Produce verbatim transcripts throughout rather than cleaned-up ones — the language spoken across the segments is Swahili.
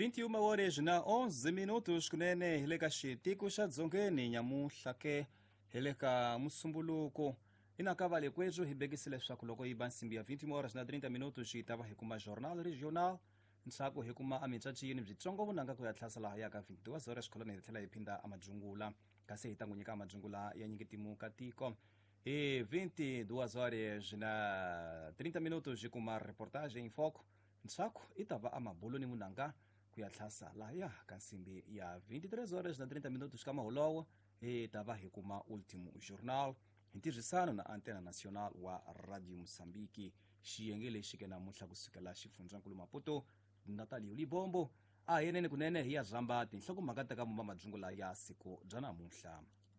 vinte e uma horas na onze minutos kunene hileka xitiko xa dzongeni nyamuhla ke hileka musumbuluko inakavale kwejo hibekisile leswaku loko yiba nsimbi ya vinte horas na trinta minutos yitava hikuma jornal regional ntsako hikuma amitsacini byitsongo vunanga ku ya tlhasala yaka vinte-duas horas kholone hitlhela hiphinda amajungula kasi hitangunyika amajungula ya nyikitimu ka tiko e vinte-duas horas na trinta minutos hikuma reportagem em foco ntsako itava amabuloni munanga kuyatlhasa laya ka nsimbi ya vinte-três horas na trinta minutos kama holowo itava hikuma último jornal hintirhisano na antena nacional wa radio Moçambique xiyenge lexi ke namuntlha kusukela xifundzankulu Maputo Natalio Libombo a yenene kunene hi ya zamba tinhlokomhaka ta ka mumba majungula ya siku bya namuntlha.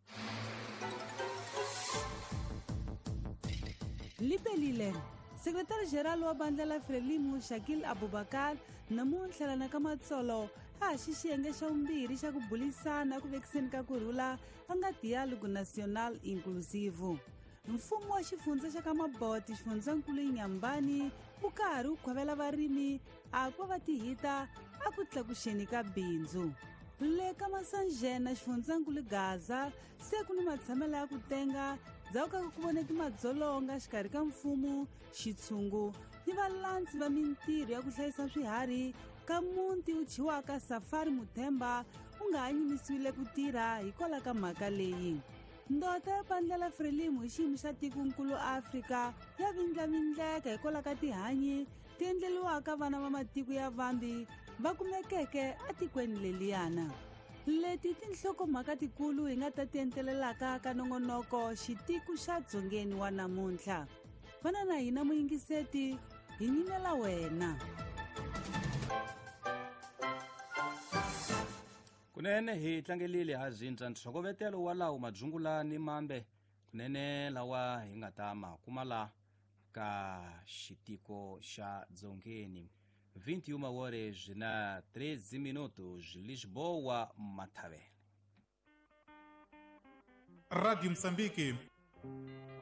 Lipelile Secretary-Geral wa Bandla la Frelimo Shakil Abubakar namuntlha na ka matsolo a xi xiyenge xa vumbirhi xa ku bulisana ku vekiseni ka kurhula a nga dialogue national inclusive. Mfumo wa xifundza xa ka Maboti xifundzankulu Nyambani wu karhi wu khwavela varimi a ku va tihita a ku tlakuxeni ka bindzu. Le ka Masanjena xifundzankulu Gaza se ku ni matshamelo ya ku tenga dzhaku ka ku voneki madzolonga xikarhi ka mfumo xitshungu ni valandzi va mintirho ya ku hlayisa swiharhi ka muti wu chiwaka Safari Muthemba u nga ha yimisiwile ku tirha hikwalaho ka mhaka leyi. Ndota ya Bandla la Frelimo hi xiyimo xa tikonkulu Afrika ya vindlavindleka hikwalaho ka tihanyi ti endleliwaka vana va matiko ya vambi va kumekeke atikweni leliyana. Leti tinhlokomhaka tikulu hi nga ta ti entelelaka ka nongonoko xitiko xa dzongeni wa namuntlha. Vana na hina muyingiseti hi nyimela wena. Kunene hi tlangelile ha zindza nthlokovetelo wa lawo majungula ni mambe kunene lawa hi nga ta ma kuma la ka xitiko xa dzongeni vinte-uma horas na treze minutos Lisboa Matavele. Rádio Moçambique